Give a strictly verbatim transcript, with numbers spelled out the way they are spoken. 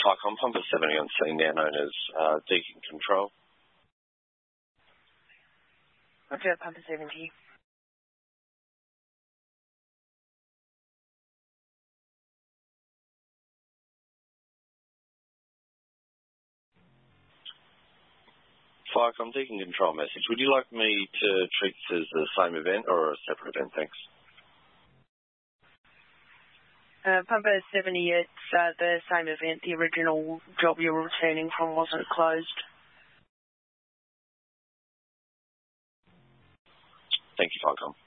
Falcon Pumper seventy on scene, now known as uh, Deacon Control. Roger, Pumper seventy. Falcon Deacon Control message. Would you like me to treat this as the same event or a separate event? Thanks. Uh, Pumper seventy, it's uh, the same event. The original job you were returning from wasn't closed. Thank you, Falcon.